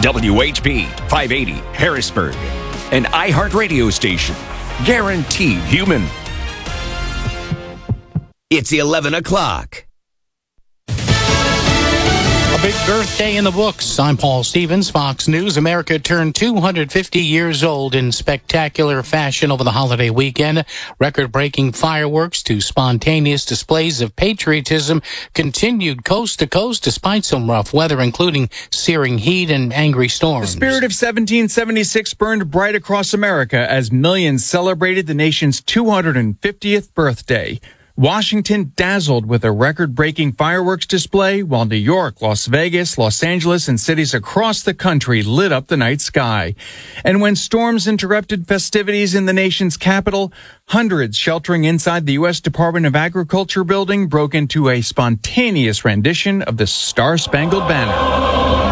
WHB 580 Harrisburg, an iHeartRadio station. Guaranteed human. It's 11 o'clock. A big birthday in the books. I'm Paul Stevens, Fox News. America turned 250 years old in spectacular fashion over the holiday weekend. Record-breaking fireworks to spontaneous displays of patriotism continued coast to coast despite some rough weather, including searing heat and angry storms. The spirit of 1776 burned bright across America as millions celebrated the nation's 250th birthday. Washington dazzled with a record-breaking fireworks display, while New York, Las Vegas, Los Angeles, and cities across the country lit up the night sky. And when storms interrupted festivities in the nation's capital, hundreds sheltering inside the U.S. Department of Agriculture building broke into a spontaneous rendition of the Star-Spangled Banner.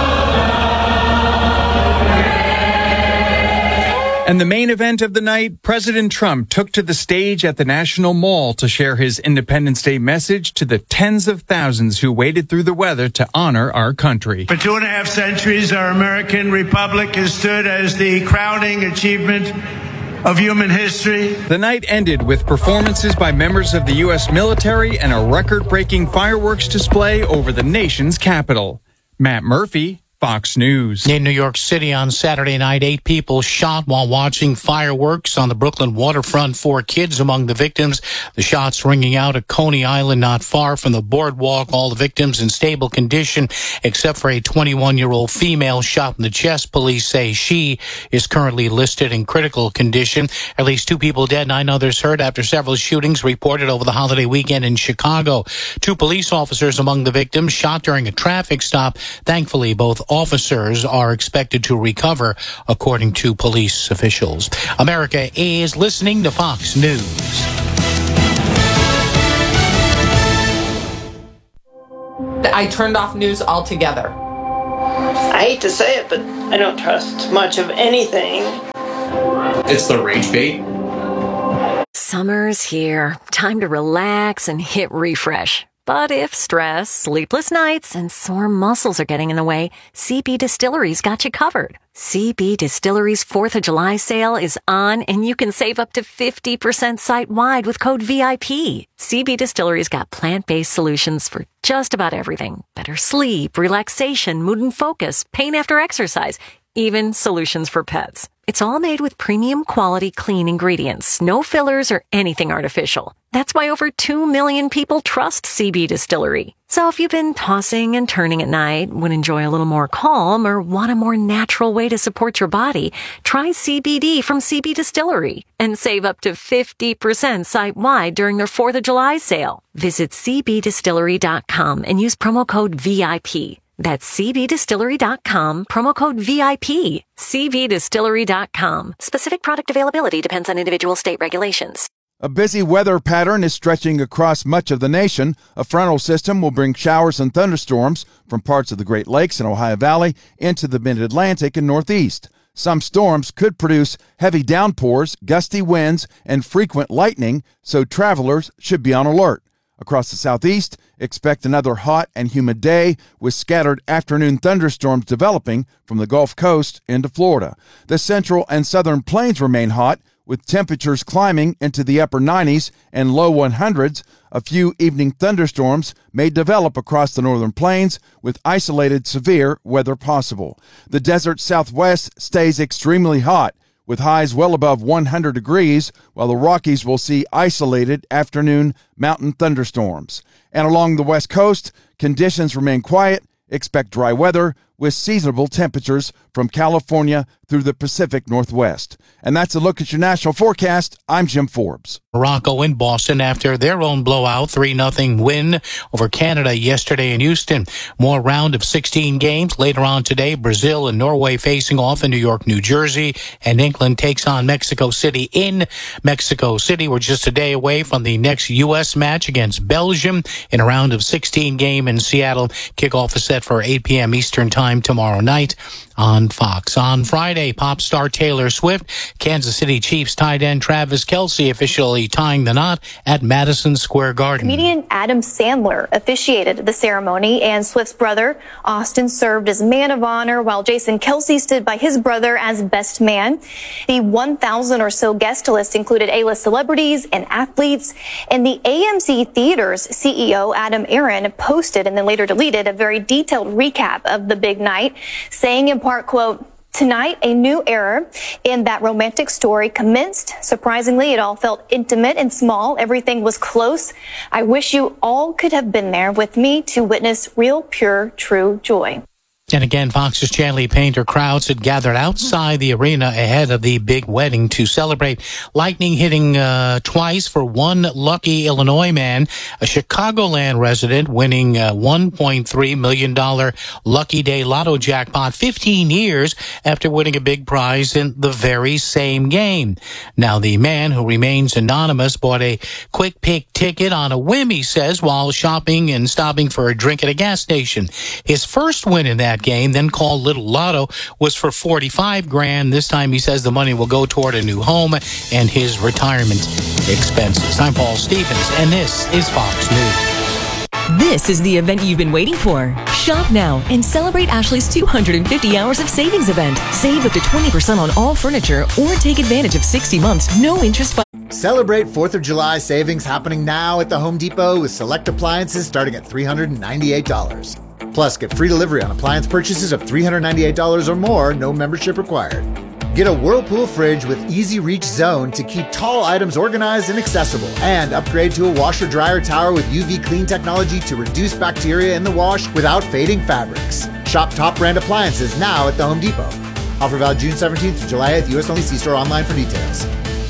And the main event of the night, President Trump took to the stage at the National Mall to share his Independence Day message to the tens of thousands who waded through the weather to honor our country. For 2.5 centuries, our American republic has stood as the crowning achievement of human history. The night ended with performances by members of the U.S. military and a record-breaking fireworks display over the nation's capital. Matt Murphy, Fox News. In New York City on Saturday night, 8 people shot while watching fireworks on the Brooklyn waterfront. 4 kids among the victims. The shots ringing out at Coney Island, not far from the boardwalk. All the victims in stable condition, except for a 21-year-old female shot in the chest. Police say she is currently listed in critical condition. At least 2 people dead, 9 others hurt after several shootings reported over the holiday weekend in Chicago. 2 police officers among the victims shot during a traffic stop. Thankfully, both officers are expected to recover, according to police officials. America is listening to Fox News. I turned off news altogether. I hate to say it, but I don't trust much of anything. It's the rage bait. Summer's here. Time to relax and hit refresh. But if stress, sleepless nights, and sore muscles are getting in the way, CB Distillery's got you covered. CB Distillery's 4th of July sale is on, and you can save up to 50% site-wide with code VIP. CB Distillery's got plant-based solutions for just about everything. Better sleep, relaxation, mood and focus, pain after exercise, even solutions for pets. It's all made with premium quality clean ingredients, no fillers or anything artificial. That's why over 2 million people trust CB Distillery. So if you've been tossing and turning at night, would enjoy a little more calm, or want a more natural way to support your body, try CBD from CB Distillery and save up to 50% site-wide during their 4th of July sale. Visit cbdistillery.com and use promo code VIP. That's cbdistillery.com, promo code VIP. cbdistillery.com. Specific product availability depends on individual state regulations. A busy weather pattern is stretching across much of the nation. A frontal system will bring showers and thunderstorms from parts of the Great Lakes and Ohio Valley into the mid-Atlantic and Northeast. Some storms could produce heavy downpours, gusty winds, and frequent lightning, so travelers should be on alert. Across the Southeast, expect another hot and humid day with scattered afternoon thunderstorms developing from the Gulf Coast into Florida. The central and southern plains remain hot, with temperatures climbing into the upper 90s and low 100s. A few evening thunderstorms may develop across the northern plains, with isolated severe weather possible. The desert Southwest stays extremely hot, with highs well above 100 degrees, while the Rockies will see isolated afternoon mountain thunderstorms. And along the West Coast, conditions remain quiet. Expect dry weather with seasonable temperatures from California through the Pacific Northwest. And that's a look at your national forecast. I'm Jim Forbes. Morocco in Boston after their own blowout 3-0 win over Canada yesterday in Houston. More round of 16 games later on today. Brazil and Norway facing off in New York, New Jersey, and England takes on Mexico City in Mexico City. We're just a day away from the next U.S. match against Belgium in a round of 16 game in Seattle. Kickoff is set for 8 p.m. Eastern Time tomorrow night. on Fox. On Friday, pop star Taylor Swift, Kansas City Chiefs tight end Travis Kelce officially tying the knot at Madison Square Garden. Comedian Adam Sandler officiated the ceremony, and Swift's brother, Austin, served as man of honor, while Jason Kelce stood by his brother as best man. The 1,000 or so guest list included A-list celebrities and athletes, and the AMC Theaters CEO, Adam Aron, posted and then later deleted a very detailed recap of the big night, saying in part, quote, "Tonight, a new era in that romantic story commenced. Surprisingly, it all felt intimate and small. Everything was close. I wish you all could have been there with me to witness real, pure, true joy." And again, Fox's Chanley Painter crowds had gathered outside the arena ahead of the big wedding to celebrate. Lightning hitting twice for one lucky Illinois man, a Chicagoland resident winning $1.3 million Lucky Day Lotto jackpot 15 years after winning a big prize in the very same game. Now, the man, who remains anonymous, bought a quick pick ticket on a whim, he says, while shopping and stopping for a drink at a gas station. His first win in that game, then called Little Lotto, was for $45,000. This time he says the money will go toward a new home and his retirement expenses. I'm Paul Stevens, and this is Fox News. This is the event you've been waiting for. Shop now and celebrate Ashley's 250 hours of savings event. Save up to 20% on all furniture or take advantage of 60 months, no interest. Celebrate 4th of July savings happening now at the Home Depot with select appliances starting at $398. Plus, get free delivery on appliance purchases of $398 or more, no membership required. Get a Whirlpool fridge with Easy Reach Zone to keep tall items organized and accessible. And upgrade to a washer-dryer tower with UV clean technology to reduce bacteria in the wash without fading fabrics. Shop top brand appliances now at the Home Depot. Offer valid June 17th to July 8th, U.S. only. See store online for details.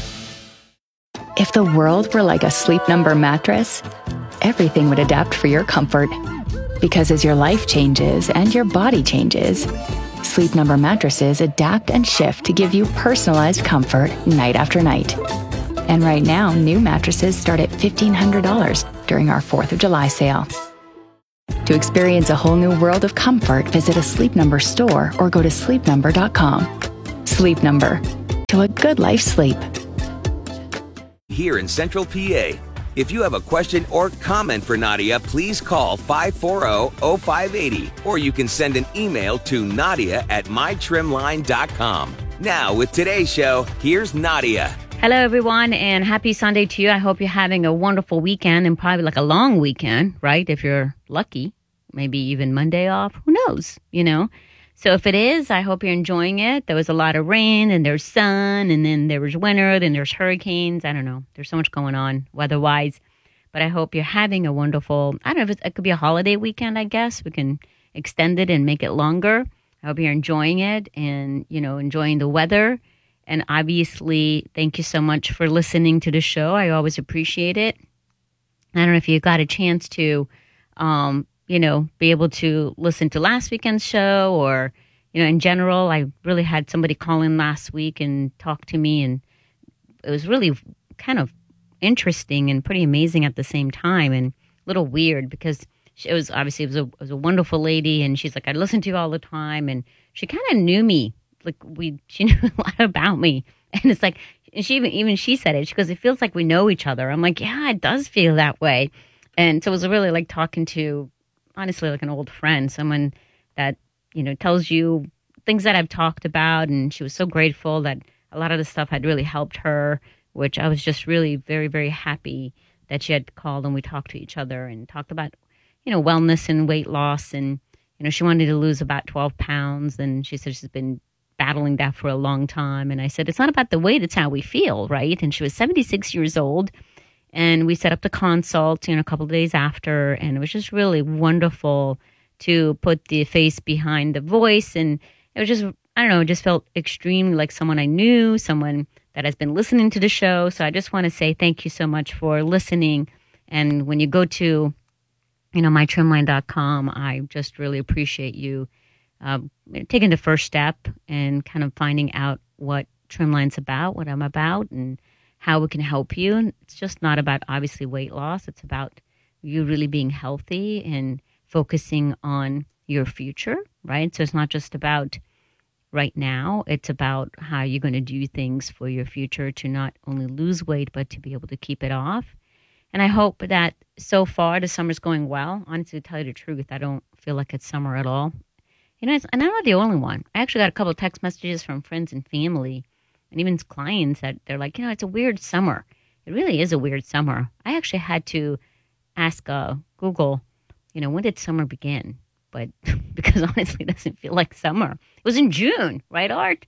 If the world were like a Sleep Number mattress, everything would adapt for your comfort. Because as your life changes and your body changes, Sleep Number mattresses adapt and shift to give you personalized comfort night after night. And right now, new mattresses start at $1,500 during our 4th of July sale. To experience a whole new world of comfort, visit a Sleep Number store or go to sleepnumber.com. Sleep Number. To a good life sleep. Here in Central PA, if you have a question or comment for Nadia, please call 540-0580, or you can send an email to nadia@mytrimline.com. Now, with today's show, here's Nadia. Hello, everyone, and happy Sunday to you. I hope you're having a wonderful weekend, and probably like a long weekend, right? If you're lucky, maybe even Monday off. Who knows, So if it is, I hope you're enjoying it. There was a lot of rain, and there's sun, and then there was winter, then there's hurricanes. I don't know. There's so much going on weather-wise. But I hope you're having a wonderful, I don't know if it could be a holiday weekend, I guess. We can extend it and make it longer. I hope you're enjoying it and, enjoying the weather. And obviously, thank you so much for listening to the show. I always appreciate it. I don't know if you got a chance to be able to listen to last weekend's show or, in general. I really had somebody call in last week and talk to me, and it was really kind of interesting and pretty amazing at the same time, and a little weird because it was a wonderful lady, and she's like, I listen to you all the time, and she kind of knew me, she knew a lot about me, and it's like, and she said it, she goes, it feels like we know each other. I'm like, yeah, it does feel that way, and so it was really like talking to, honestly, like an old friend, someone that, tells you things that I've talked about. And she was so grateful that a lot of the stuff had really helped her, which I was just really very, very happy that she had called and we talked to each other and talked about, wellness and weight loss. And, she wanted to lose about 12 pounds. And she said she's been battling that for a long time. And I said, it's not about the weight, it's how we feel, right? And she was 76 years old. And we set up the consult, a couple of days after, and it was just really wonderful to put the face behind the voice. And it was just, I don't know, it just felt extremely like someone I knew, someone that has been listening to the show. So I just want to say thank you so much for listening. And when you go to, mytrimline.com, I just really appreciate you taking the first step and kind of finding out what Trimline's about, what I'm about, and how we can help you. And it's just not about, obviously, weight loss. It's about you really being healthy and focusing on your future, right? So it's not just about, right now. It's about how you're going to do things for your future to not only lose weight, but to be able to keep it off. And I hope that so far the summer's going well. Honestly, to tell you the truth, I don't feel like it's summer at all. And I'm not the only one. I actually got a couple of text messages from friends and family and even clients that they're like, it's a weird summer. It really is a weird summer. I actually had to ask Google, when did summer begin? But because honestly, it doesn't feel like summer. It was in June, right, Art?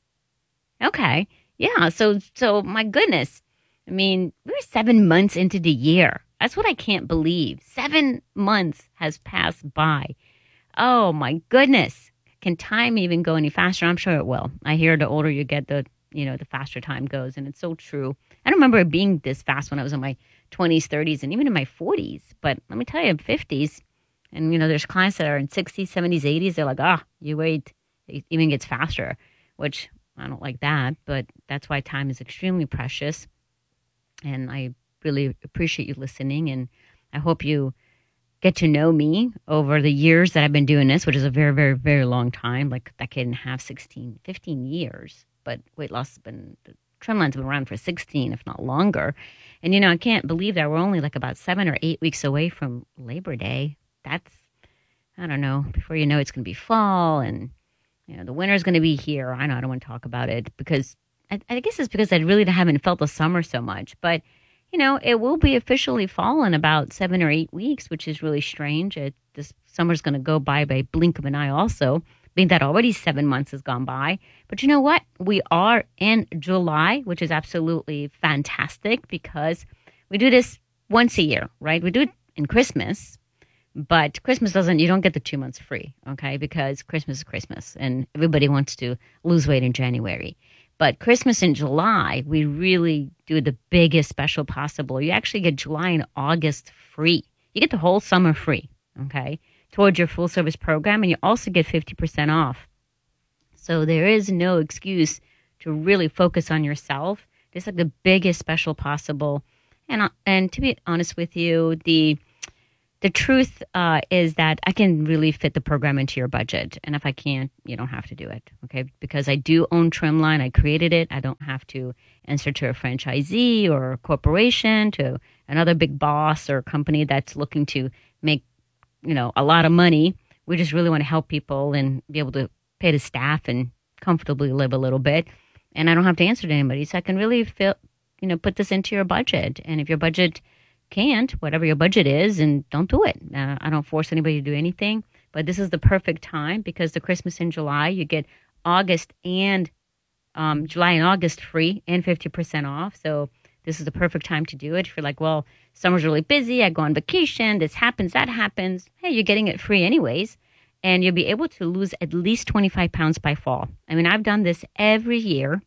Okay. Yeah. So my goodness. I mean, we're 7 months into the year. That's what I can't believe. 7 months has passed by. Oh, my goodness. Can time even go any faster? I'm sure it will. I hear the older you get, the faster time goes. And it's so true. I don't remember it being this fast when I was in my 20s, 30s, and even in my 40s. But let me tell you, 50s. And, there's clients that are in 60s, 70s, 80s. They're like, you wait. It even gets faster, which I don't like that. But that's why time is extremely precious. And I really appreciate you listening. And I hope you get to know me over the years that I've been doing this, which is a very, very, very long time, like a decade and a half, 16, 15 years. But weight loss has been, the trend line's been around for 16, if not longer. And, I can't believe that we're only like about 7 or 8 weeks away from Labor Day. That's, I don't know, before you know it's going to be fall and, the winter's going to be here. I know I don't want to talk about it because I guess it's because I really haven't felt the summer so much. But, it will be officially fall in about 7 or 8 weeks, which is really strange. This summer's going to go by blink of an eye also, being that already 7 months has gone by. But you know what? We are in July, which is absolutely fantastic because we do this once a year, right? We do it in Christmas. But Christmas you don't get the 2 months free, okay? Because Christmas is Christmas and everybody wants to lose weight in January. But Christmas in July, we really do the biggest special possible. You actually get July and August free. You get the whole summer free, okay, towards your full service program. And you also get 50% off. So there is no excuse to really focus on yourself. It's like the biggest special possible. And to be honest with you, the truth is that I can really fit the program into your budget. And if I can't, you don't have to do it, okay? Because I do own Trimline. I created it. I don't have to answer to a franchisee or a corporation, to another big boss or company that's looking to make, a lot of money. We just really want to help people and be able to pay the staff and comfortably live a little bit. And I don't have to answer to anybody. So I can really put this into your budget. And if your budget can't, whatever your budget is, and don't do it. I don't force anybody to do anything, but this is the perfect time because the Christmas in July, you get August and July and August free and 50% off. So this is the perfect time to do it. If you're like, well, summer's really busy, I go on vacation, this happens, that happens. Hey, you're getting it free anyways, and you'll be able to lose at least 25 pounds by fall. I mean, I've done this every year,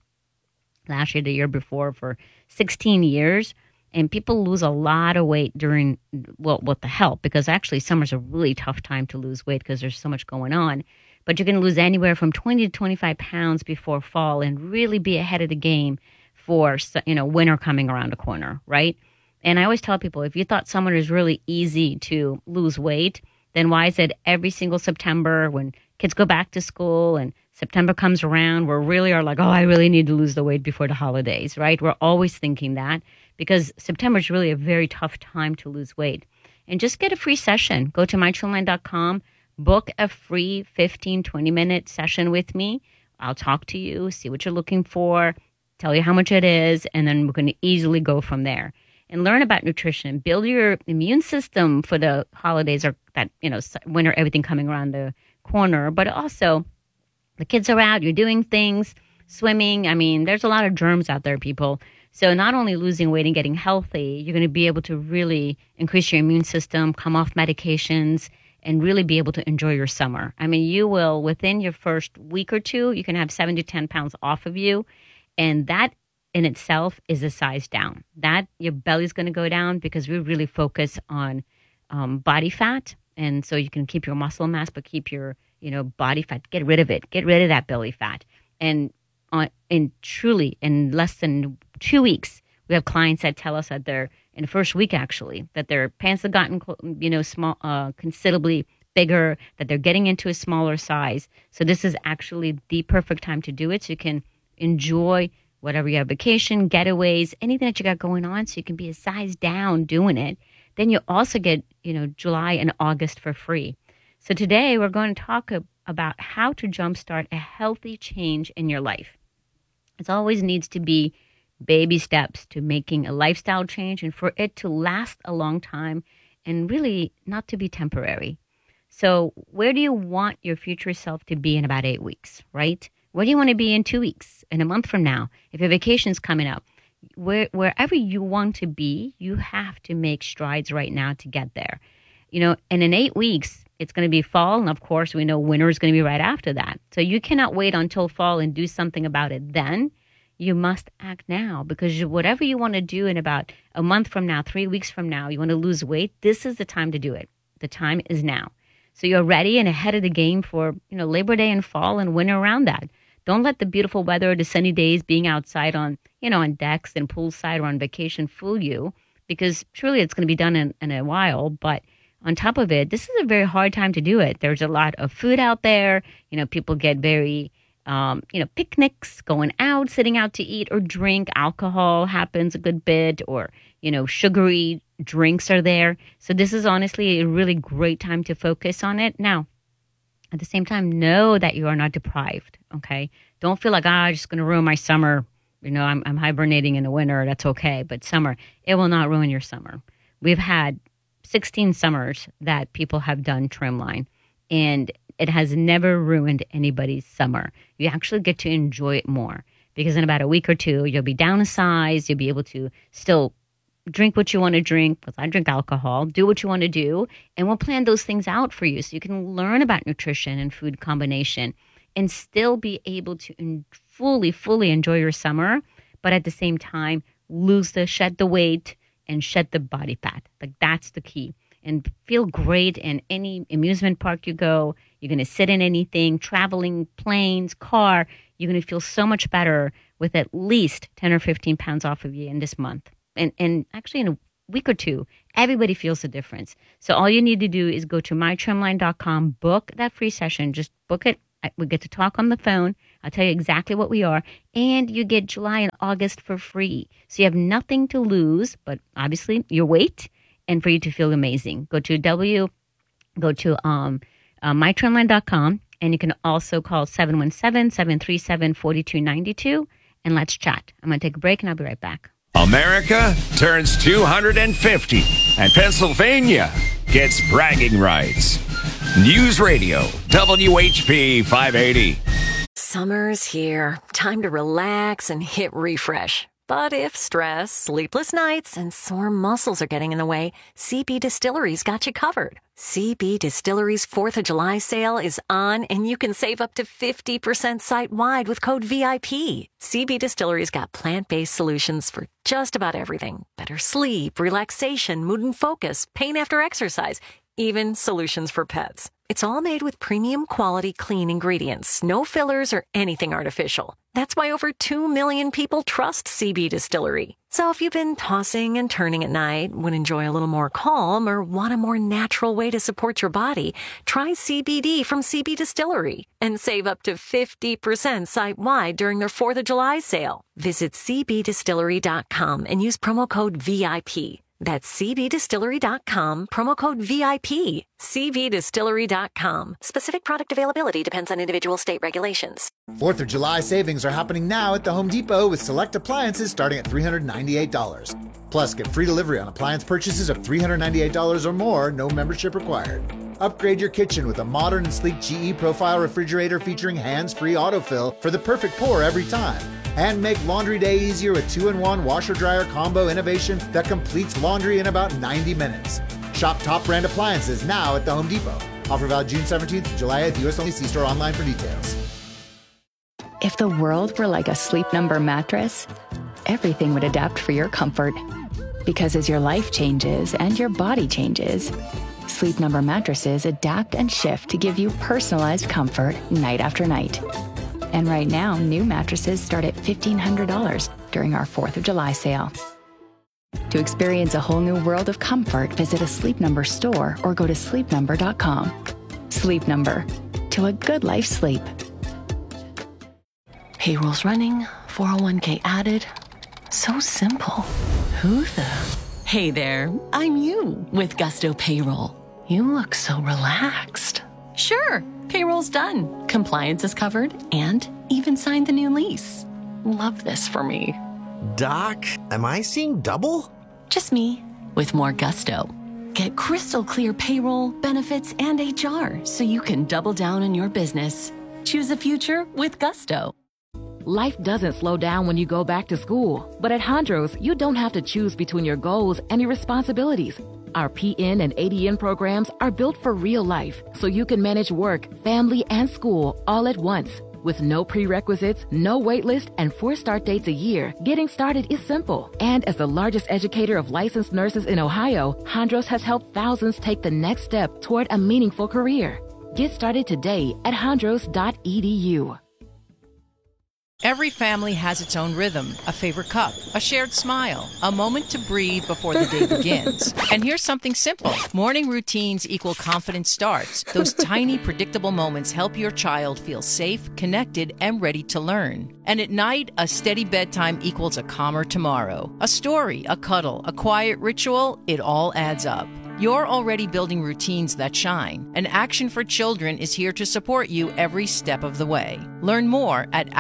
last year, the year before, for 16 years. And people lose a lot of weight during, with the help, because actually summer's a really tough time to lose weight because there's so much going on. But you can lose anywhere from 20 to 25 pounds before fall and really be ahead of the game for, winter coming around the corner, right? And I always tell people, if you thought summer is really easy to lose weight, then why is it every single September when kids go back to school and September comes around, we really are like, I really need to lose the weight before the holidays, right? We're always thinking that because September is really a very tough time to lose weight. And just get a free session. Go to mytrimline.com, book a free 15, 20-minute session with me. I'll talk to you, see what you're looking for, tell you how much it is, and then we're going to easily go from there. And learn about nutrition, build your immune system for the holidays or that, winter, everything coming around the corner. But also, the kids are out, you're doing things, swimming. I mean, there's a lot of germs out there, people. So not only losing weight and getting healthy, you're going to be able to really increase your immune system, come off medications, and really be able to enjoy your summer. I mean, you will, within your first week or two, you can have 7 to 10 pounds off of you. And that in itself is a size down. That your belly's going to go down because we really focus on body fat. And so you can keep your muscle mass, but keep your, body fat. Get rid of it. Get rid of that belly fat. And truly, in less than 2 weeks, we have clients that tell us that they're, in the first week actually, that their pants have gotten, small, considerably bigger, that they're getting into a smaller size. So this is actually the perfect time to do it. So you can enjoy whatever you have, vacation, getaways, anything that you got going on. So you can be a size down doing it. Then you also get, July and August for free. So today we're going to talk about how to jumpstart a healthy change in your life. It always needs to be baby steps to making a lifestyle change and for it to last a long time and really not to be temporary. So where do you want your future self to be in about 8 weeks, right? Where do you want to be in 2 weeks, in a month from now? If your vacation's coming up, wherever you want to be, you have to make strides right now to get there. And in 8 weeks, it's going to be fall. And of course, we know winter is going to be right after that. So you cannot wait until fall and do something about it then. You must act now, because whatever you want to do in about a month from now, 3 weeks from now, you want to lose weight, this is the time to do it. The time is now. So you're ready and ahead of the game for, Labor Day and fall and winter around that. Don't let the beautiful weather, the sunny days, being outside on decks and poolside or on vacation fool you, because truly it's going to be done in a while. But on top of it, this is a very hard time to do it. There's a lot of food out there. People get very, picnics, going out, sitting out to eat or drink. Alcohol happens a good bit, or, sugary drinks are there. So this is honestly a really great time to focus on it. Now, at the same time, know that you are not deprived, okay? Don't feel like, I'm just going to ruin my summer. I'm hibernating in the winter. That's okay. But summer, it will not ruin your summer. We've had 16 summers that people have done Trimline, and it has never ruined anybody's summer. You actually get to enjoy it more, because in about a week or two, you'll be down a size. You'll be able to still drink what you want to drink, because I drink alcohol, do what you want to do, and we'll plan those things out for you so you can learn about nutrition and food combination and still be able to fully enjoy your summer, but at the same time, shed the weight and shed the body fat. Like, that's the key. And feel great in any amusement park you go. You're going to sit in anything, traveling, planes, car. You're going to feel so much better with at least 10 or 15 pounds off of you in this month. And actually in a week or two, everybody feels the difference. So all you need to do is go to mytrimline.com, book that free session. Just book it. We get to talk on the phone. I'll tell you exactly what we are. And you get July and August for free. So you have nothing to lose, but obviously your weight, and for you to feel amazing. Go to mytrimline.com, and you can also call 717-737-4292, and let's chat. I'm going to take a break, and I'll be right back. America turns 250, and Pennsylvania gets bragging rights. News Radio, WHP 580. Summer's here. Time to relax and hit refresh. But if stress, sleepless nights, and sore muscles are getting in the way, CB Distillery's got you covered. CB Distillery's 4th of July sale is on, and you can save up to 50% site-wide with code VIP. CB Distillery's got plant-based solutions for just about everything. Better sleep, relaxation, mood and focus, pain after exercise, even solutions for pets. It's all made with premium quality clean ingredients, no fillers or anything artificial. That's why over 2 million people trust CB Distillery. So if you've been tossing and turning at night, would enjoy a little more calm, or want a more natural way to support your body, try CBD from CB Distillery and save up to 50% site-wide during their 4th of July sale. Visit cbdistillery.com and use promo code VIP. That's cbdistillery.com, promo code VIP. cbdistillery.com. Specific product availability depends on individual state regulations. 4th of July savings are happening now at the Home Depot with select appliances starting at $398. Plus, get free delivery on appliance purchases of $398 or more, no membership required. Upgrade your kitchen with a modern and sleek GE Profile refrigerator featuring hands-free autofill for the perfect pour every time. And make laundry day easier with 2-in-1 washer-dryer combo innovation that completes laundry in about 90 minutes. Shop top brand appliances now at the Home Depot. Offer valid June 17th to July 8th. U.S. only. See store online for details. If the world were like a Sleep Number mattress, everything would adapt for your comfort. Because as your life changes and your body changes, Sleep Number mattresses adapt and shift to give you personalized comfort night after night. And right now, new mattresses start at $1,500 during our 4th of July sale. To experience a whole new world of comfort, visit a Sleep Number store or go to sleepnumber.com. Sleep Number. To a good life sleep. Payroll's running, 401k added. So simple. Who the? Hey there, I'm you with Gusto Payroll. You look so relaxed. Sure, payroll's done. Compliance is covered and even signed the new lease. Love this for me. Doc, am I seeing double? Just me with more gusto. Get crystal clear payroll, benefits, and HR so you can double down on your business. Choose a future with Gusto. Life doesn't slow down when you go back to school. But at Hondros, you don't have to choose between your goals and your responsibilities. Our PN and ADN programs are built for real life, so you can manage work, family, and school all at once. With no prerequisites, no wait list, and 4 start dates a year, getting started is simple. And as the largest educator of licensed nurses in Ohio, Hondros has helped thousands take the next step toward a meaningful career. Get started today at hondros.edu. Every family has its own rhythm, a favorite cup, a shared smile, a moment to breathe before the day begins. And here's something simple. Morning routines equal confident starts. Those tiny, predictable moments help your child feel safe, connected, and ready to learn. And at night, a steady bedtime equals a calmer tomorrow. A story, a cuddle, a quiet ritual, it all adds up. You're already building routines that shine, and Action for Children is here to support you every step of the way. Learn more at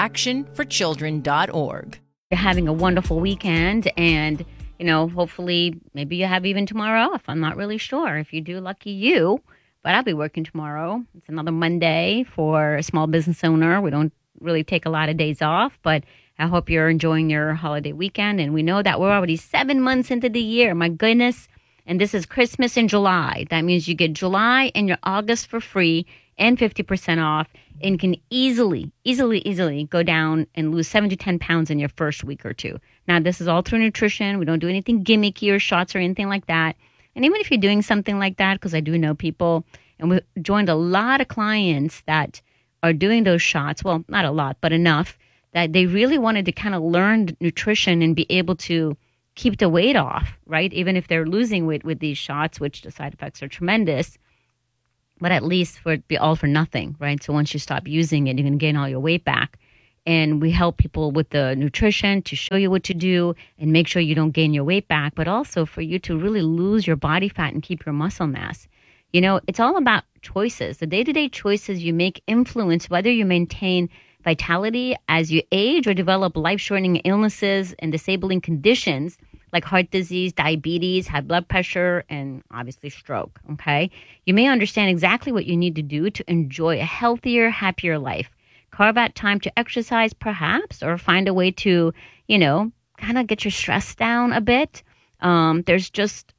actionforchildren.org. You're having a wonderful weekend, and, hopefully maybe you have even tomorrow off. I'm not really sure. If you do, lucky you, but I'll be working tomorrow. It's another Monday for a small business owner. We don't really take a lot of days off, but I hope you're enjoying your holiday weekend, and we know that we're already 7 months into the year. My goodness. And this is Christmas in July. That means you get July and your August for free and 50% off, and can easily go down and lose 7 to 10 pounds in your first week or two. Now, this is all through nutrition. We don't do anything gimmicky or shots or anything like that. And even if you're doing something like that, because I do know people, and we joined a lot of clients that are doing those shots. Well, not a lot, but enough that they really wanted to kind of learn nutrition and be able to keep the weight off, right? Even if they're losing weight with these shots, which the side effects are tremendous, but at least for it be all for nothing, right? So once you stop using it, you're going to gain all your weight back. And we help people with the nutrition to show you what to do and make sure you don't gain your weight back, but also for you to really lose your body fat and keep your muscle mass. It's all about choices. The day-to-day choices you make influence whether you maintain vitality as you age or develop life-shortening illnesses and disabling conditions like heart disease, diabetes, high blood pressure, and obviously stroke, okay? You may understand exactly what you need to do to enjoy a healthier, happier life. Carve out time to exercise, perhaps, or find a way to, kind of get your stress down a bit. There's just,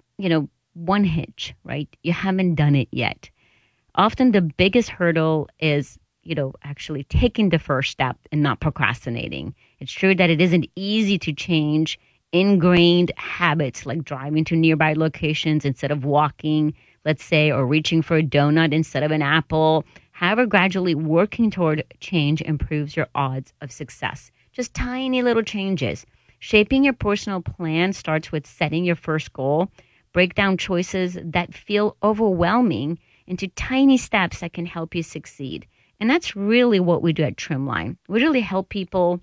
one hitch, right? You haven't done it yet. Often the biggest hurdle is actually taking the first step and not procrastinating. It's true that it isn't easy to change ingrained habits like driving to nearby locations instead of walking, let's say, or reaching for a donut instead of an apple. However, gradually working toward change improves your odds of success. Just tiny little changes. Shaping your personal plan starts with setting your first goal. Break down choices that feel overwhelming into tiny steps that can help you succeed. And that's really what we do at Trimline. We really help people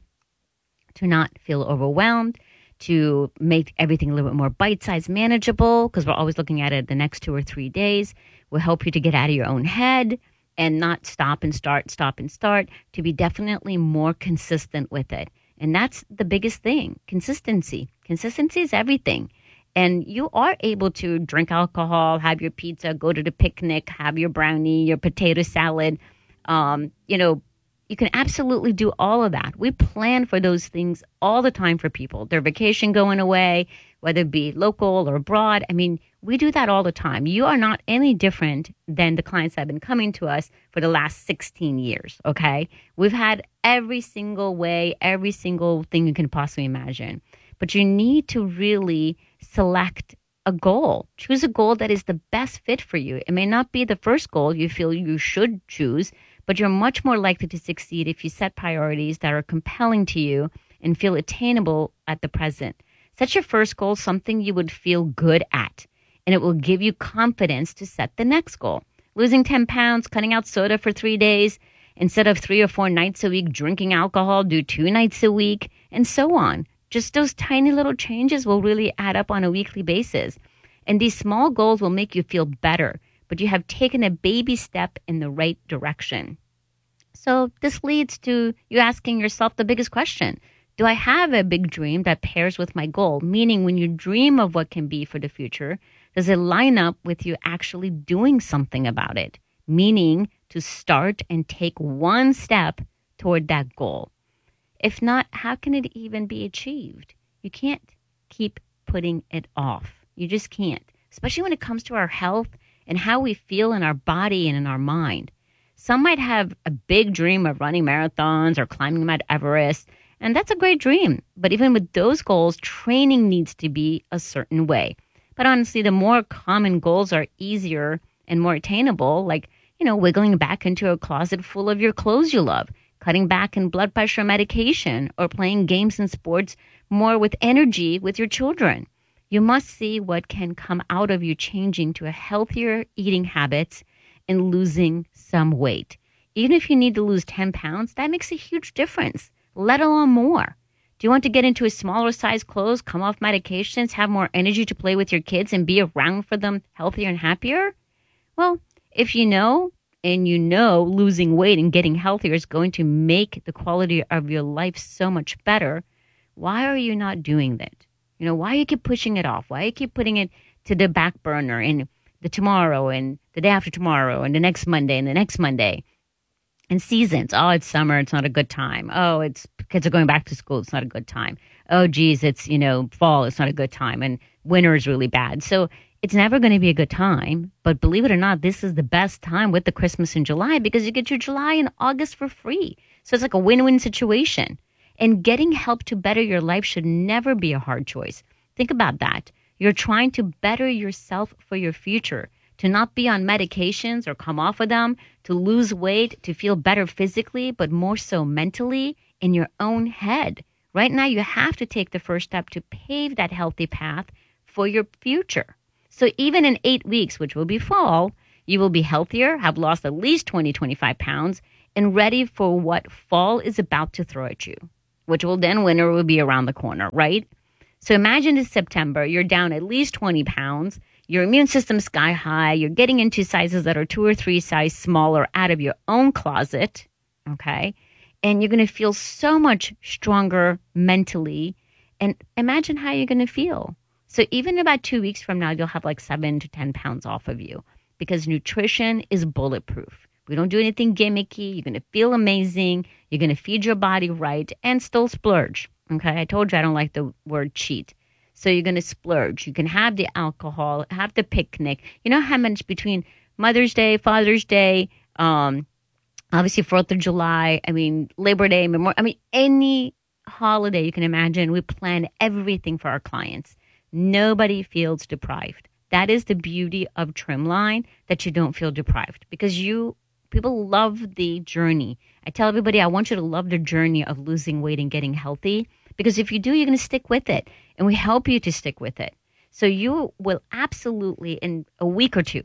to not feel overwhelmed, to make everything a little bit more bite-sized, manageable, because we're always looking at it the next 2 or 3 days. We'll help you to get out of your own head and not stop and start, to be definitely more consistent with it. And that's the biggest thing, consistency. Consistency is everything. And you are able to drink alcohol, have your pizza, go to the picnic, have your brownie, your potato salad. You can absolutely do all of that. We plan for those things all the time for people. Their vacation going away, whether it be local or abroad. I mean, we do that all the time. You are not any different than the clients that have been coming to us for the last 16 years, okay? We've had every single way, every single thing you can possibly imagine. But you need to really select a goal. Choose a goal that is the best fit for you. It may not be the first goal you feel you should choose, but you're much more likely to succeed if you set priorities that are compelling to you and feel attainable at the present. Set your first goal something you would feel good at, and it will give you confidence to set the next goal. Losing 10 pounds, cutting out soda for 3 days, instead of 3 or 4 nights a week drinking alcohol, do 2 nights a week, and so on. Just those tiny little changes will really add up on a weekly basis. And these small goals will make you feel better, but you have taken a baby step in the right direction. So this leads to you asking yourself the biggest question. Do I have a big dream that pairs with my goal? Meaning when you dream of what can be for the future, does it line up with you actually doing something about it? Meaning to start and take one step toward that goal. If not, how can it even be achieved? You can't keep putting it off. You just can't, especially when it comes to our health and how we feel in our body and in our mind. Some might have a big dream of running marathons or climbing Mount Everest, and that's a great dream. But even with those goals, training needs to be a certain way. But honestly, the more common goals are easier and more attainable, like, wiggling back into a closet full of your clothes you love, cutting back in blood pressure medication, or playing games and sports more with energy with your children. You must see what can come out of you changing to a healthier eating habits and losing some weight. Even if you need to lose 10 pounds, that makes a huge difference, let alone more. Do you want to get into a smaller size clothes, come off medications, have more energy to play with your kids and be around for them healthier and happier? Well, if you know losing weight and getting healthier is going to make the quality of your life so much better, why are you not doing that? Why you keep pushing it off? Why you keep putting it to the back burner and the tomorrow and the day after tomorrow and the next Monday and the next Monday? And seasons. Oh, it's summer. It's not a good time. Oh, it's kids are going back to school. It's not a good time. Oh, geez, it's, fall. It's not a good time. And winter is really bad. So it's never going to be a good time. But believe it or not, this is the best time with the Christmas in July because you get your July and August for free. So it's like a win-win situation. And getting help to better your life should never be a hard choice. Think about that. You're trying to better yourself for your future, to not be on medications or come off of them, to lose weight, to feel better physically, but more so mentally in your own head. Right now, you have to take the first step to pave that healthy path for your future. So even in 8 weeks, which will be fall, you will be healthier, have lost at least 20, 25 pounds, and ready for what fall is about to throw at you, which will then winter will be around the corner, right? So imagine it's September, you're down at least 20 pounds, your immune system's sky high, you're getting into sizes that are 2 or 3 sizes smaller out of your own closet, okay? And you're going to feel so much stronger mentally. And imagine how you're going to feel. So even about 2 weeks from now, you'll have like 7 to 10 pounds off of you because nutrition is bulletproof. We don't do anything gimmicky. You're going to feel amazing. You're going to feed your body right and still splurge. Okay, I told you I don't like the word cheat. So you're going to splurge. You can have the alcohol, have the picnic. You know how much between Mother's Day, Father's Day, obviously 4th of July, Labor Day, any holiday you can imagine, we plan everything for our clients. Nobody feels deprived. That is the beauty of Trimline, that you don't feel deprived because people love the journey. I tell everybody I want you to love the journey of losing weight and getting healthy because if you do, you're going to stick with it. And we help you to stick with it. So you will absolutely, in a week or two,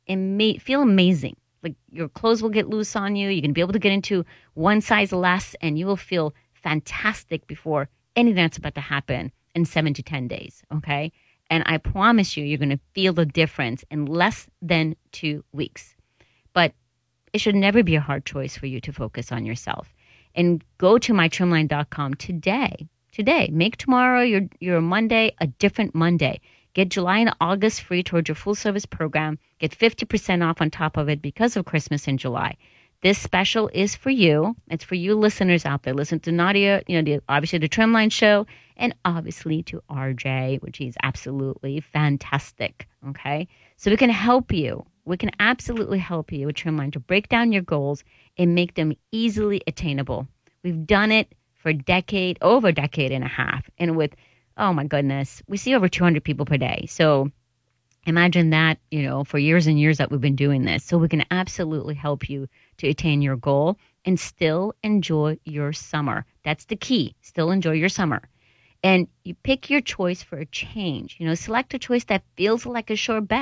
feel amazing. Like your clothes will get loose on you. You're going to be able to get into one size less and you will feel fantastic before anything that's about to happen in 7 to 10 days, okay? And I promise you're going to feel the difference in less than 2 weeks. But it should never be a hard choice for you to focus on yourself. And go to mytrimline.com today. Make tomorrow your Monday a different Monday. Get July and August free towards your full service program. Get 50% off on top of it because of Christmas in July. This special is for you. It's for you listeners out there. Listen to Nadia, obviously the Trimline show, and obviously to RJ, which is absolutely fantastic. Okay? So we can help you. We can absolutely help you with Trimline to break down your goals and make them easily attainable. We've done it for over a decade and a half. And with, oh my goodness, we see over 200 people per day. So imagine that, for years and years that we've been doing this. So we can absolutely help you to attain your goal and still enjoy your summer. That's the key. Still enjoy your summer. And you pick your choice for a change. Select a choice that feels like a sure bet.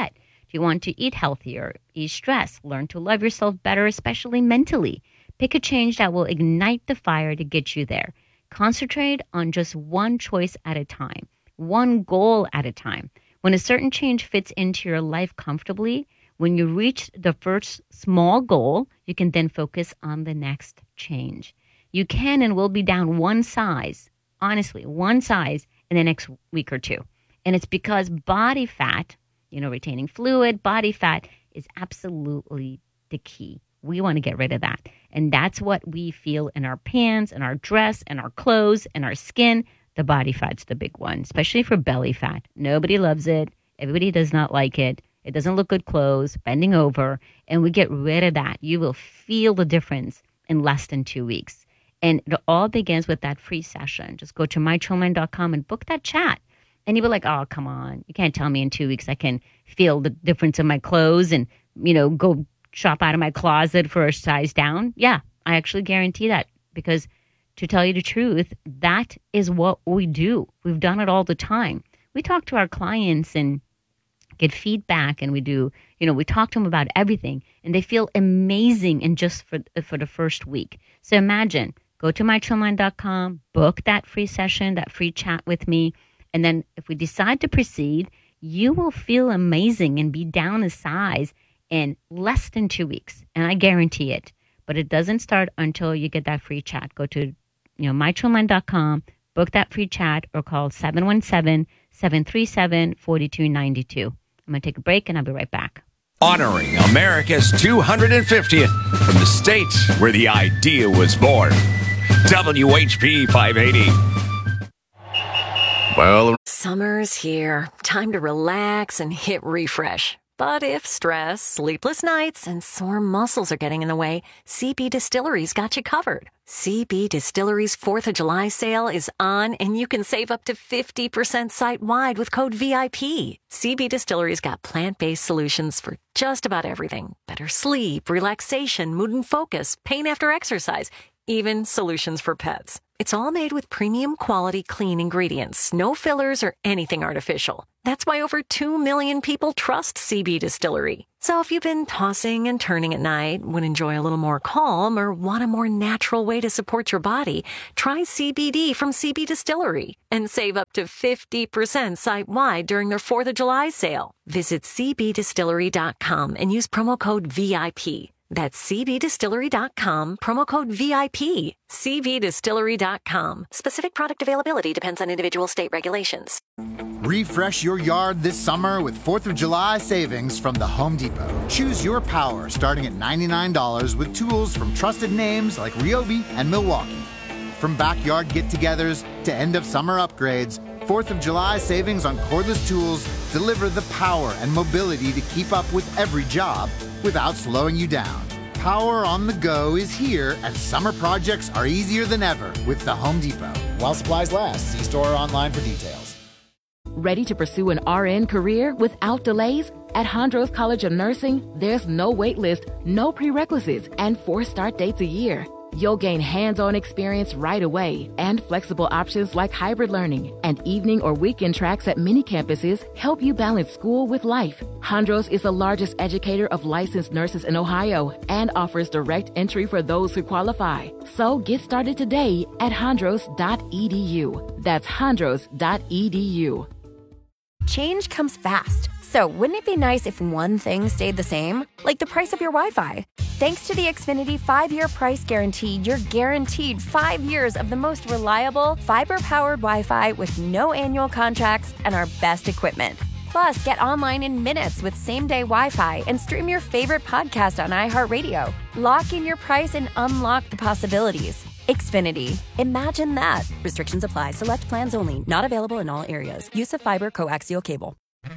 If you want to eat healthier, ease stress, learn to love yourself better, especially mentally, pick a change that will ignite the fire to get you there. Concentrate on just one choice at a time, one goal at a time. When a certain change fits into your life comfortably, when you reach the first small goal, you can then focus on the next change. You can and will be down one size, honestly, one size in the next week or two. And it's because body fat, retaining fluid, body fat is absolutely the key. We want to get rid of that. And that's what we feel in our pants, and our dress, and our clothes, and our skin. The body fat's the big one, especially for belly fat. Nobody loves it. Everybody does not like it. It doesn't look good clothes, bending over. And we get rid of that. You will feel the difference in less than 2 weeks. And it all begins with that free session. Just go to mychillmind.com and book that chat. And you'll be like, oh, come on. You can't tell me in 2 weeks I can feel the difference in my clothes and, go shop out of my closet for a size down. Yeah, I actually guarantee that, because to tell you the truth, that is what we do. We've done it all the time. We talk to our clients and get feedback, and we do, we talk to them about everything, and they feel amazing in just for the first week. So imagine, go to mychillmind.com, book that free session, that free chat with me, and then if we decide to proceed, you will feel amazing and be down a size in less than 2 weeks, and I guarantee it. But it doesn't start until you get that free chat. Go to mychillmind.com, book that free chat, or call 717-737-4292. I'm going to take a break, and I'll be right back. Honoring America's 250th from the state where the idea was born. WHP 580. Well, summer's here. Time to relax and hit refresh. But if stress, sleepless nights, and sore muscles are getting in the way, CB Distillery's got you covered. CB Distillery's 4th of July sale is on, and you can save up to 50% site-wide with code VIP. CB Distillery's got plant-based solutions for just about everything. Better sleep, relaxation, mood and focus, pain after exercise, even solutions for pets. It's all made with premium quality clean ingredients, no fillers or anything artificial. That's why over 2 million people trust CB Distillery. So if you've been tossing and turning at night, would enjoy a little more calm, or want a more natural way to support your body, try CBD from CB Distillery and save up to 50% site-wide during their 4th of July sale. Visit cbdistillery.com and use promo code VIP. That's cbdistillery.com, promo code VIP. cbdistillery.com. Specific product availability depends on individual state regulations. Refresh your yard this summer with 4th of July savings from the Home Depot. Choose your power starting at $99 with tools from trusted names like Ryobi and Milwaukee. From backyard get-togethers to end-of-summer upgrades, 4th of July savings on cordless tools deliver the power and mobility to keep up with every job without slowing you down. Power on the go is here, and summer projects are easier than ever with the Home Depot. While supplies last, see store or online for details. Ready to pursue an RN career without delays? At Hondros College of Nursing, there's no wait list, no prerequisites, and 4 start dates a year. You'll gain hands-on experience right away, and flexible options like hybrid learning and evening or weekend tracks at many campuses help you balance school with life. Hondros is the largest educator of licensed nurses in Ohio and offers direct entry for those who qualify. So get started today at hondros.edu. That's hondros.edu. Change comes fast. So wouldn't it be nice if one thing stayed the same? Like the price of your Wi-Fi. Thanks to the Xfinity 5-year price guarantee, you're guaranteed 5 years of the most reliable, fiber-powered Wi-Fi with no annual contracts and our best equipment. Plus, get online in minutes with same-day Wi-Fi and stream your favorite podcast on iHeartRadio. Lock in your price and unlock the possibilities. Xfinity. Imagine that. Restrictions apply. Select plans only. Not available in all areas. Use of fiber coaxial cable.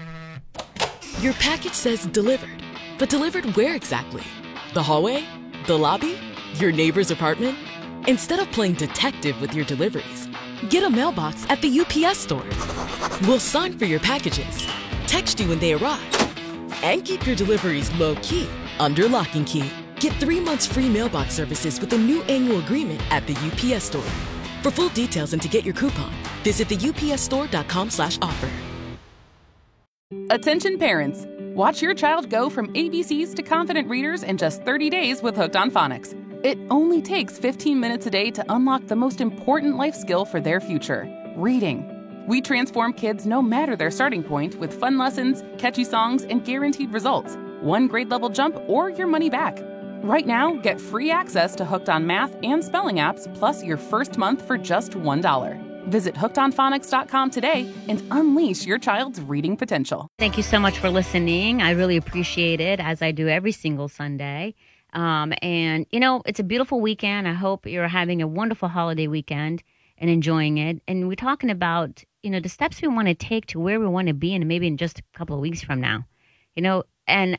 Your package says delivered. But delivered where exactly? The hallway? The lobby? Your neighbor's apartment? Instead of playing detective with your deliveries, get a mailbox at the UPS store. We'll sign for your packages, text you when they arrive, and keep your deliveries low-key under lock and key. Get 3 months free mailbox services with a new annual agreement at the UPS store. For full details and to get your coupon, visit theupsstore.com/offer. Attention parents. Watch your child go from ABCs to confident readers in just 30 days with Hooked on Phonics. It only takes 15 minutes a day to unlock the most important life skill for their future, reading. We transform kids no matter their starting point with fun lessons, catchy songs, and guaranteed results. One grade level jump or your money back. Right now, get free access to Hooked on Math and Spelling apps, plus your first month for just $1. Visit hookedonphonics.com today and unleash your child's reading potential. Thank you so much for listening. I really appreciate it, as I do every single Sunday. And, you know, it's a beautiful weekend. I hope you're having a wonderful holiday weekend and enjoying it. And we're talking about, you know, the steps we want to take to where we want to be, and maybe in just a couple of weeks from now. You know, and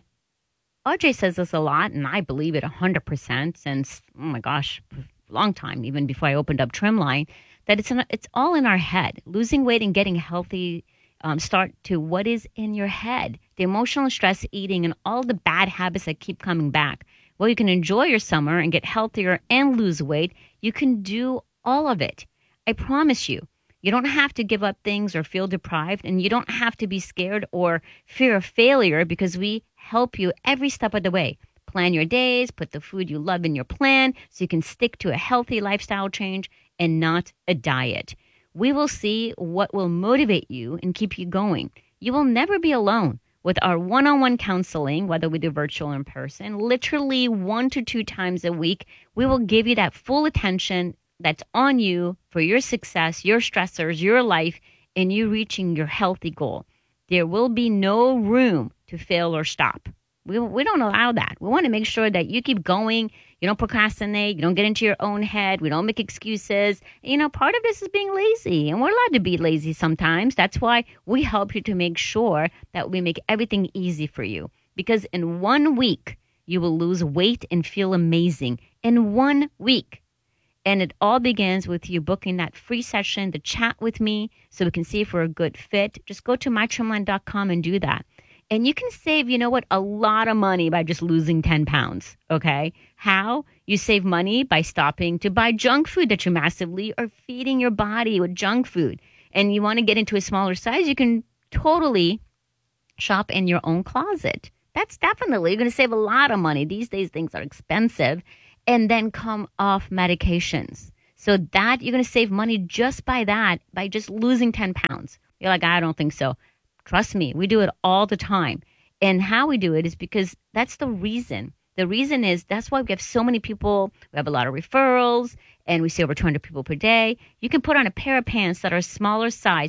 RJ says this a lot, and I believe it 100% since, oh my gosh, a long time, even before I opened up Trimline, that it's all in our head. Losing weight and getting healthy start to what is in your head. The emotional stress, eating, and all the bad habits that keep coming back. Well, you can enjoy your summer and get healthier and lose weight. You can do all of it. I promise you. You don't have to give up things or feel deprived, and you don't have to be scared or fear of failure, because we help you every step of the way. Plan your days, put the food you love in your plan so you can stick to a healthy lifestyle change and not a diet. We will see what will motivate you and keep you going. You will never be alone. With our one-on-one counseling, whether we do virtual or in person, literally 1 to 2 times a week, we will give you that full attention that's on you for your success, your stressors, your life, and you reaching your healthy goal. There will be no room to fail or stop. We don't allow that. We want to make sure that you keep going. You don't procrastinate. You don't get into your own head. We don't make excuses. You know, part of this is being lazy, and we're allowed to be lazy sometimes. That's why we help you to make sure that we make everything easy for you. Because in 1 week, you will lose weight and feel amazing. In 1 week. And it all begins with you booking that free session to chat with me so we can see if we're a good fit. Just go to mytrimline.com and do that. And you can save, you know what, a lot of money by just losing 10 pounds, okay? How? You save money by stopping to buy junk food that you massively are feeding your body with junk food. And you want to get into a smaller size, you can totally shop in your own closet. That's definitely, you're going to save a lot of money. These days, things are expensive. And then come off medications. So that you're going to save money just by that, by just losing 10 pounds. You're like, I don't think so. Trust me, we do it all the time. And how we do it is because that's the reason. The reason is that's why we have so many people. We have a lot of referrals, and we see over 200 people per day. You can put on a pair of pants that are smaller size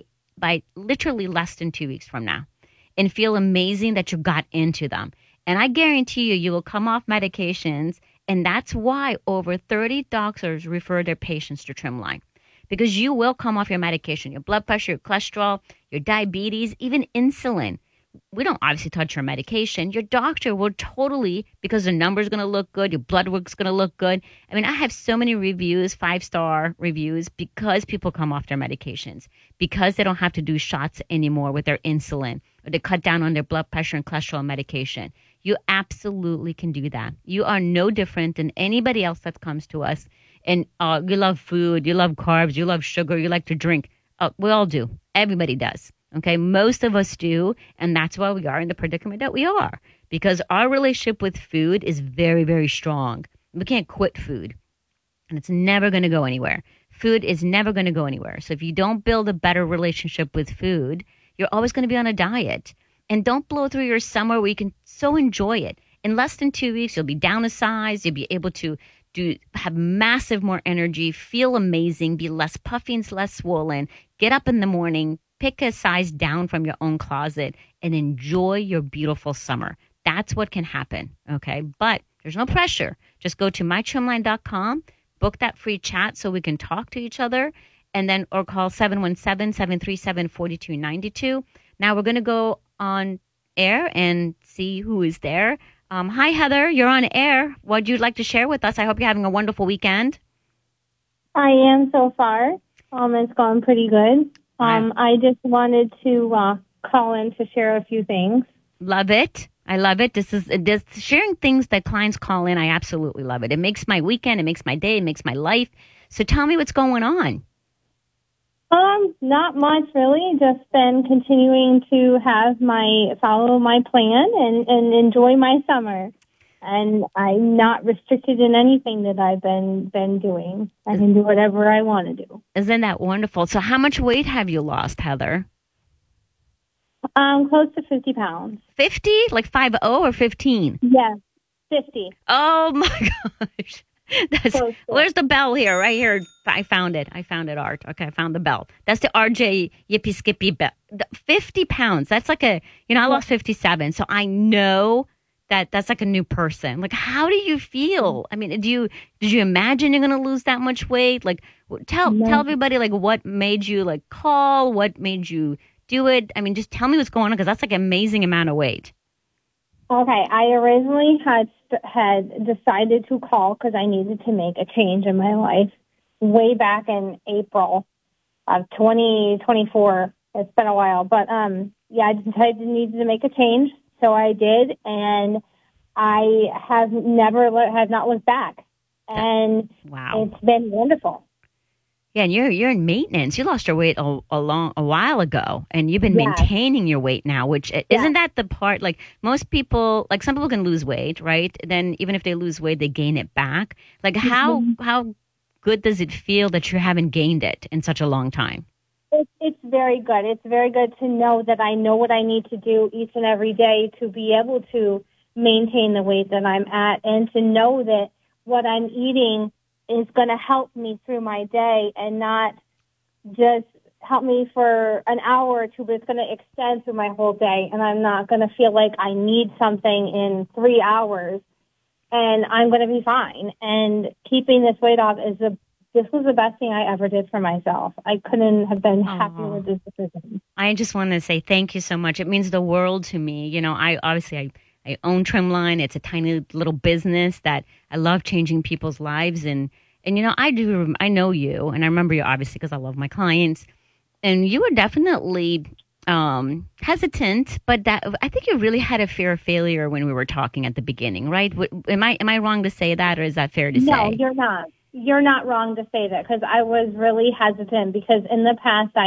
by literally less than 2 weeks from now and feel amazing that you got into them. And I guarantee you will come off medications. And that's why over 30 doctors refer their patients to Trimline, because you will come off your medication, your blood pressure, your cholesterol, your diabetes, even insulin. We don't obviously touch your medication. Your doctor will totally, because the number's going to look good, your blood work's going to look good. I mean, I have so many reviews, 5-star reviews, because people come off their medications, because they don't have to do shots anymore with their insulin, or they cut down on their blood pressure and cholesterol medication. You absolutely can do that. You are no different than anybody else that comes to us. And you love food, you love carbs, you love sugar, you like to drink. We all do. Everybody does. Okay, most of us do. And that's why we are in the predicament that we are. Because our relationship with food is very, very strong. We can't quit food. And it's never going to go anywhere. Food is never going to go anywhere. So if you don't build a better relationship with food, you're always going to be on a diet. And don't blow through your summer where you can so enjoy it. In less than 2 weeks, you'll be down a size. You'll be able to have massive more energy, feel amazing, be less puffy and less swollen, get up in the morning, pick a size down from your own closet, and enjoy your beautiful summer. That's what can happen, okay? But there's no pressure. Just go to mytrimline.com, book that free chat so we can talk to each other, and then or call 717-737-4292. Now we're going to go on air and see who is there. Hi, Heather. You're on air. What would you like to share with us? I hope you're having a wonderful weekend. I am so far. It's gone pretty good. I just wanted to call in to share a few things. Love it. I love it. This sharing things that clients call in. I absolutely love it. It makes my weekend. It makes my day. It makes my life. So tell me what's going on. Not much really. Just been continuing to follow my plan and enjoy my summer. And I'm not restricted in anything that I've been doing. I can do whatever I want to do. Isn't that wonderful? So how much weight have you lost, Heather? Close to 50 pounds. 50? Like 50 or 15? Yes, 50. Oh my gosh. Where's the bell here? Right here. I found it, Art. Okay, I found the bell. That's the RJ Yippee Skippy bell. 50 pounds. That's like I lost 57. So I know that's like a new person. Like, how do you feel? I mean, did you imagine you're going to lose that much weight? Like, tell everybody, like, what made you, like, call? What made you do it? I mean, just tell me what's going on, because that's like an amazing amount of weight. Okay, I originally had decided to call because I needed to make a change in my life way back in April of 2024. It's been a while, but I decided I needed to make a change, so I did, and I have not looked back, and wow, it's been wonderful. Yeah, and you're in maintenance. You lost your weight a while ago, and you've been maintaining your weight now, which isn't that the part, like most people, like some people can lose weight, right? Then even if they lose weight, they gain it back. Like how good does it feel that you haven't gained it in such a long time? It's very good. It's very good to know that I know what I need to do each and every day to be able to maintain the weight that I'm at, and to know that what I'm eating is going to help me through my day and not just help me for an hour or two, but it's going to extend through my whole day, and I'm not going to feel like I need something in 3 hours, and I'm going to be fine. And keeping this weight off this was the best thing I ever did for myself. I couldn't have been happier with this decision. I just want to say thank you so much. It means the world to me. You know, I own Trimline. It's a tiny little business that I love changing people's lives. And you know, I know you, and I remember you obviously because I love my clients. And you were definitely hesitant, but I think you really had a fear of failure when we were talking at the beginning, right? Am I wrong to say that, or is that fair to say? No, you're not. You're not wrong to say that, because I was really hesitant, because in the past I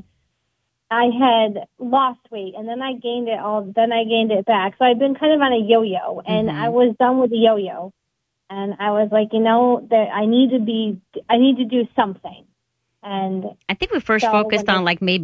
had lost weight, and then I gained it back. So I've been kind of on a yo-yo, and I was done with the yo-yo. And I was like, that I need to do something. And I think we first focused on like maybe